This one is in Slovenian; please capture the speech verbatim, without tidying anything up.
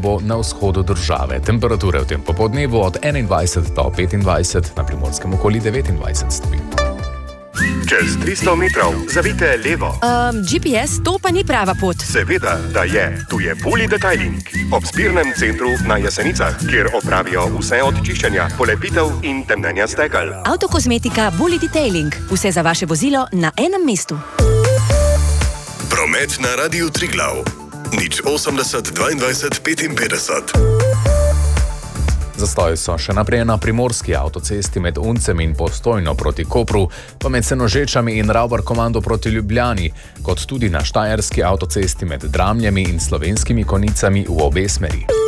bo na vzhodu države. Temperature v tem popoldnevu od enaindvajset do petindvajset, na Primorskem okoli devetindvajset stopinj. Čez tristo metrov zavijte levo. Um, G P S, to pa ni prava pot. Seveda, da je. Tu je Bully Detailing. Ob zbirnem centru na Jesenicah, kjer opravijo vse od čiščenja, polepitev in temnenja stekel. Avtokozmetika Bully Detailing. Vse za vaše vozilo na enem mestu. Promet na Radiu Triglav. nič osemdeset dvaindvajset petinpetdeset. Zastoji so še naprej na primorski avtocesti med Uncem in Postojno proti Kopru, pa med Senožečami in Ravbar-Komando proti Ljubljani, kot tudi na štajerski avtocesti med Dramljami in Slovenskimi Konjicami v obe smeri.